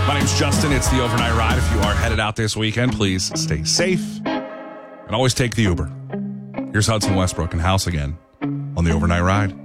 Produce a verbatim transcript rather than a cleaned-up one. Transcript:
My name's Justin. It's the Overnight Ride. If you are headed out this weekend, please stay safe and always take the Uber. Here's Hudson Westbrook and House again on the Overnight Ride.